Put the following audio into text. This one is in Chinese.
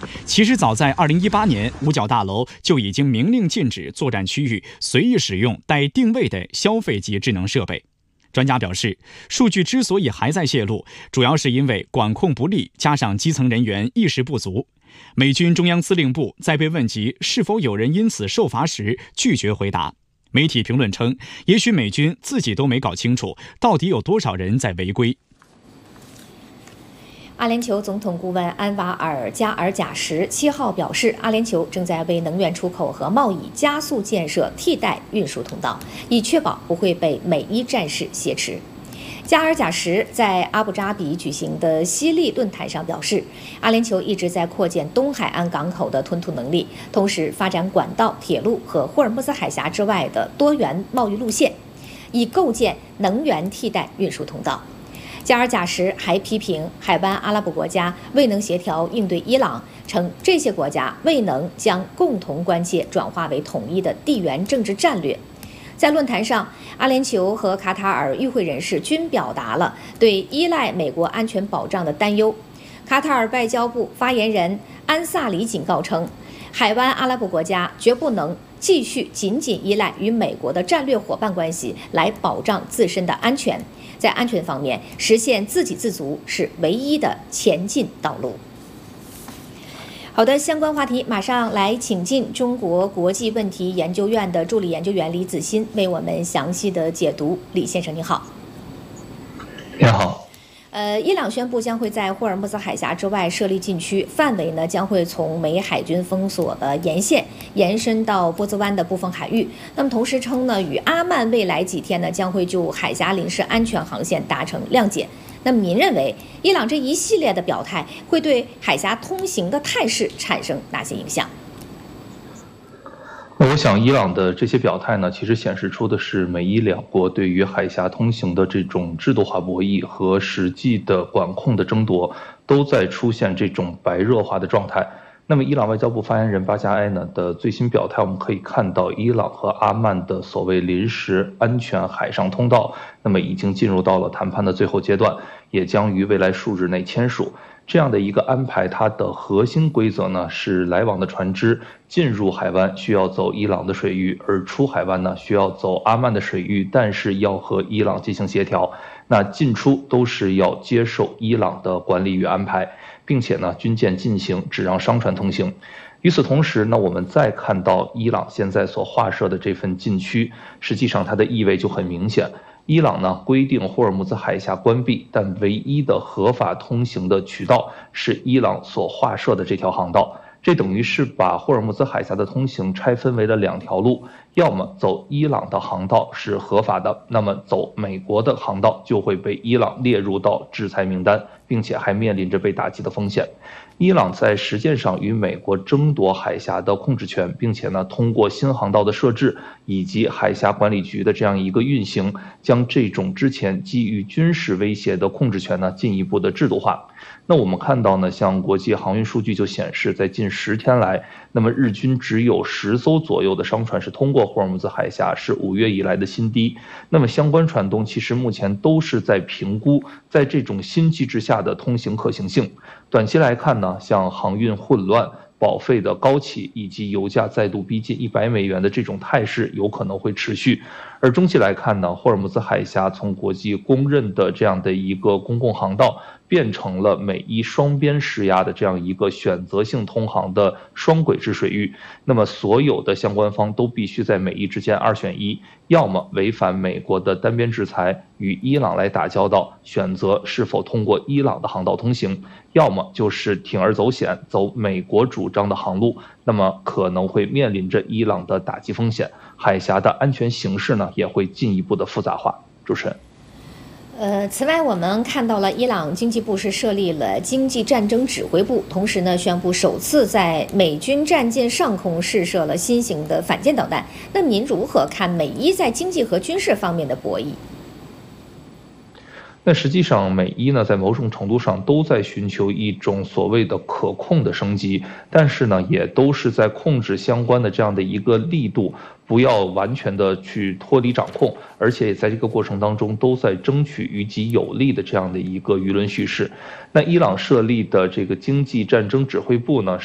其实早在2018年，五角大楼就已经明令禁止作战区域随意使用带定位的消费级智能设备。专家表示，数据之所以还在泄露，主要是因为管控不力，加上基层人员意识不足。美军中央司令部在被问及是否有人因此受罚时，拒绝回答。媒体评论称，也许美军自己都没搞清楚，到底有多少人在违规。 阿联酋总统顾问安瓦尔·加尔贾什7号表示，阿联酋正在为能源出口和贸易加速建设替代运输通道，以确保不会被美伊战事挟持。加尔贾什在阿布扎比举行的西利论坛上表示，阿联酋一直在扩建东海岸港口的吞吐能力，同时发展管道、铁路和霍尔木兹海峡之外的多元贸易路线，以构建能源替代运输通道。加尔贾什还批评海湾阿拉伯国家未能协调应对伊朗，称这些国家未能将共同关切转化为统一的地缘政治战略。在论坛上，阿联酋和卡塔尔与会人士均表达了对依赖美国安全保障的担忧。卡塔尔外交部发言人安萨里警告称，海湾阿拉伯国家绝不能继续仅仅依赖与美国的战略伙伴关系来保障自身的安全，在安全方面实现自给自足是唯一的前进道路。好的，相关话题马上来请进中国国际问题研究院的助理研究员李子欣为我们详细的解读。李先生，你好。 你好。 伊朗宣布将会在霍尔木兹海峡之外设立禁区，范围呢将会从美海军封锁的沿线延伸到波兹湾的部分海域。那么同时称呢，与阿曼未来几天呢将会就海峡临时安全航线达成谅解。那么您认为伊朗这一系列的表态会对海峡通行的态势产生哪些影响？ 我想伊朗的这些表态呢，其实显示出的是美伊两国对于海峡通行的这种制度化博弈和实际的管控的争夺都在出现这种白热化的状态。那么伊朗外交部发言人巴加埃呢的最新表态，我们可以看到伊朗和阿曼的所谓临时安全海上通道，那么已经进入到了谈判的最后阶段，也将于未来数日内签署。这样的一个安排，它的核心规则呢是来往的船只进入海湾需要走伊朗的水域，而出海湾呢需要走阿曼的水域，但是要和伊朗进行协调。那进出都是要接受伊朗的管理与安排，并且呢军舰进行只让商船通行。与此同时呢，我们再看到伊朗现在所划设的这份禁区，实际上它的意味就很明显。伊朗呢规定霍尔木兹海峡关闭，但唯一的合法通行的渠道是伊朗所划设的这条航道。这等于是把霍尔木兹海峡的通行拆分为了两条路，要么走伊朗的航道是合法的，那么走美国的航道就会被伊朗列入到制裁名单，并且还面临着被打击的风险。伊朗在实践上与美国争夺海峡的控制权，并且呢通过新航道的设置以及海峡管理局的这样一个运行，将这种之前基于军事威胁的控制权呢进一步的制度化。那我们看到呢，像国际航运数据就显示，在近10天来，那么日均只有10艘左右的商船是通过霍尔木兹海峡，是5月以来的新低。那么相关船东其实目前都是在评估在这种新机制下的通行可行性。短期来看呢，像航运混乱、保费的高企以及油价再度逼近$100的这种态势有可能会持续。而中期来看呢，霍尔木兹海峡从国际公认的这样的一个公共航道，变成了美伊双边施压的这样一个选择性通航的双轨制水域。那么所有的相关方都必须在美伊之间2选1，要么违反美国的单边制裁与伊朗来打交道，选择是否通过伊朗的航道通行，要么就是铤而走险，走美国主张的航路，那么可能会面临着伊朗的打击风险，海峡的安全形势呢也会进一步的复杂化。主持人。 此外，我们看到了伊朗经济部是设立了经济战争指挥部，同时呢，宣布首次在美军战舰上空试射了新型的反舰导弹。那么您如何看美伊在经济和军事方面的博弈？ 那实际上，美伊呢，在某种程度上都在寻求一种所谓的可控的升级，但是呢，也都是在控制相关的这样的一个力度，不要完全的去脱离掌控，而且也在这个过程当中都在争取于己有利的这样的一个舆论叙事。那伊朗设立的这个经济战争指挥部呢，